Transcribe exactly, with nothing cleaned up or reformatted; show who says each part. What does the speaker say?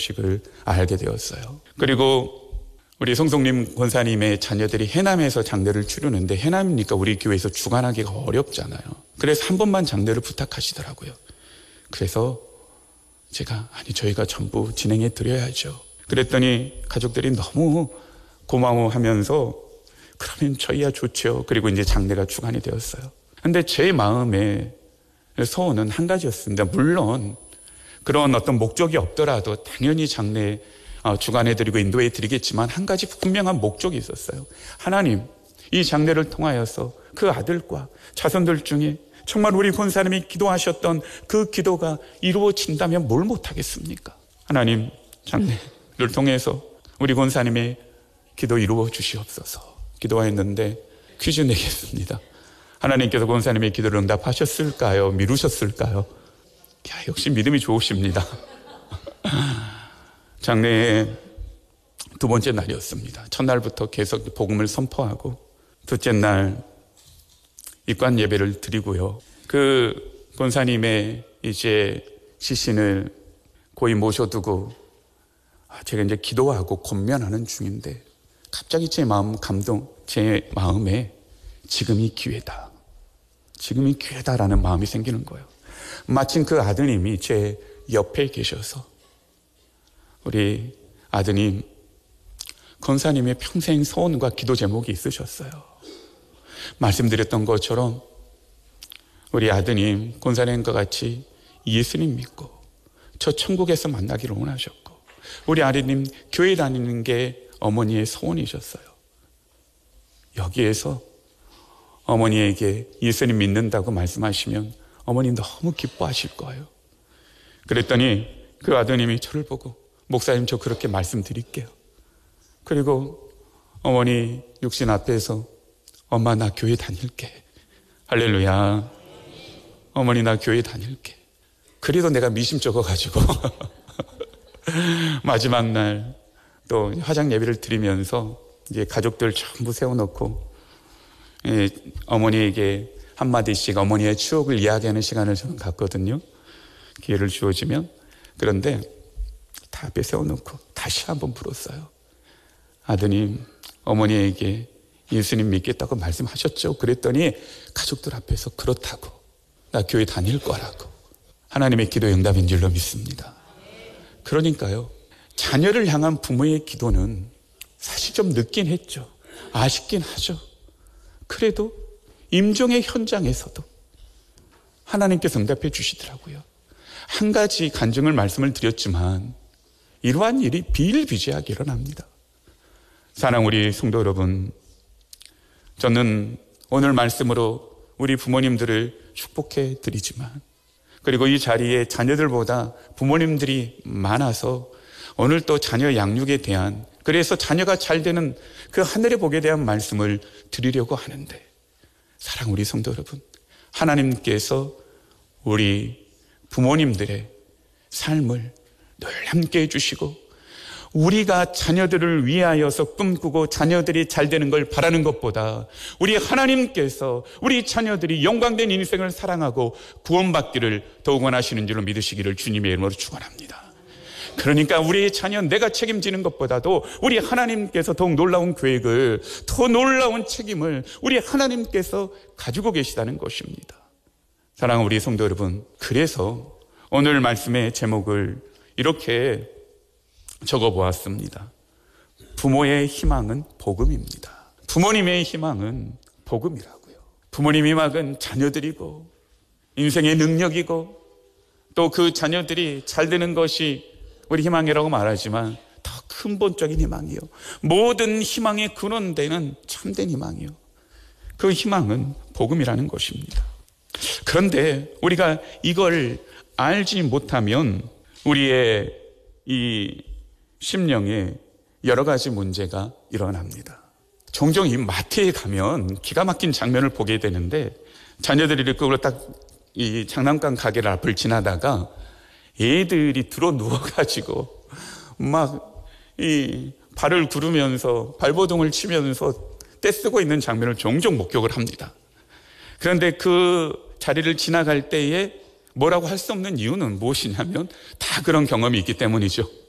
Speaker 1: 소식을 알게 되었어요. 그리고 우리 송송님 권사님의 자녀들이 해남에서 장례를 치르는데 해남이니까 우리 교회에서 주관하기가 어렵잖아요. 그래서 한 번만 장례를 부탁하시더라고요. 그래서 제가 아니 저희가 전부 진행해 드려야죠. 그랬더니 가족들이 너무 고마워하면서 그러면 저희야 좋죠. 그리고 이제 장례가 주관이 되었어요. 근데 제 마음에 소원은 한 가지였습니다. 물론 그런 어떤 목적이 없더라도 당연히 장례 주관해드리고 인도해드리겠지만 한 가지 분명한 목적이 있었어요. 하나님, 이 장례를 통하여서 그 아들과 자손들 중에 정말 우리 권사님이 기도하셨던 그 기도가 이루어진다면 뭘 못하겠습니까? 하나님, 장례를 통해서 우리 권사님의 기도 이루어 주시옵소서 기도했는데 퀴즈 내겠습니다. 하나님께서 권사님의 기도를 응답하셨을까요? 미루셨을까요? 야, 역시 믿음이 좋으십니다. 장례의 두 번째 날이었습니다. 첫날부터 계속 복음을 선포하고 둘째 날 입관 예배를 드리고요. 그 권사님의 이제 시신을 고이 모셔두고 제가 이제 기도하고 권면하는 중인데 갑자기 제 마음 감동, 제 마음에 지금이 기회다. 지금이 기회다라는 마음이 생기는 거예요. 마침 그 아드님이 제 옆에 계셔서 우리 아드님, 권사님의 평생 소원과 기도 제목이 있으셨어요. 말씀드렸던 것처럼 우리 아드님, 권사님과 같이 예수님 믿고 저 천국에서 만나기를 원하셨고 우리 아드님 교회 다니는 게 어머니의 소원이셨어요. 여기에서 어머니에게 예수님 믿는다고 말씀하시면 어머니 너무 기뻐하실 거예요. 그랬더니 그 아드님이 저를 보고 목사님 저 그렇게 말씀드릴게요. 그리고 어머니 육신 앞에서 엄마 나 교회 다닐게. 할렐루야. 어머니 나 교회 다닐게. 그래도 내가 미심쩍어가지고 마지막 날 또 화장 예배를 드리면서 이제 가족들 전부 세워놓고 예, 어머니에게 한마디씩 어머니의 추억을 이야기하는 시간을 저는 갖거든요. 기회를 주어지면. 그런데 다 앞에 세워놓고 다시 한번 불었어요. 아드님, 어머니에게 예수님 믿겠다고 말씀하셨죠? 그랬더니 가족들 앞에서 그렇다고, 나 교회 다닐 거라고. 하나님의 기도의 응답인 줄로 믿습니다. 그러니까요, 자녀를 향한 부모의 기도는 사실 좀 늦긴 했죠. 아쉽긴 하죠. 그래도 임종의 현장에서도 하나님께서 응답해 주시더라고요. 한 가지 간증을 말씀을 드렸지만 이러한 일이 비일비재하게 일어납니다. 사랑 우리 성도 여러분, 저는 오늘 말씀으로 우리 부모님들을 축복해 드리지만 그리고 이 자리에 자녀들보다 부모님들이 많아서 오늘 또 자녀 양육에 대한, 그래서 자녀가 잘 되는 그 하늘의 복에 대한 말씀을 드리려고 하는데, 사랑 우리 성도 여러분, 하나님께서 우리 부모님들의 삶을 늘 함께 해주시고 우리가 자녀들을 위하여서 꿈꾸고 자녀들이 잘 되는 걸 바라는 것보다 우리 하나님께서 우리 자녀들이 영광된 인생을 사랑하고 구원받기를 더욱 원하시는 줄로 믿으시기를 주님의 이름으로 축원합니다. 그러니까 우리 자녀 내가 책임지는 것보다도 우리 하나님께서 더욱 놀라운 계획을, 더 놀라운 책임을 우리 하나님께서 가지고 계시다는 것입니다. 사랑하는 우리 성도 여러분, 그래서 오늘 말씀의 제목을 이렇게 적어보았습니다. 부모의 희망은 복음입니다. 부모님의 희망은 복음이라고요. 부모님의 희망은 자녀들이고 인생의 능력이고 또 그 자녀들이 잘 되는 것이 우리 희망이라고 말하지만 더 근본적인 희망이요. 모든 희망의 근원되는 참된 희망이요. 그 희망은 복음이라는 것입니다. 그런데 우리가 이걸 알지 못하면 우리의 이 심령에 여러 가지 문제가 일어납니다. 종종 이 마트에 가면 기가 막힌 장면을 보게 되는데 자녀들이 그걸 딱 이 장난감 가게를 앞을 지나다가 애들이 들어 누워가지고 막 이 발을 구르면서 발버둥을 치면서 떼쓰고 있는 장면을 종종 목격을 합니다. 그런데 그 자리를 지나갈 때에 뭐라고 할 수 없는 이유는 무엇이냐면 다 그런 경험이 있기 때문이죠.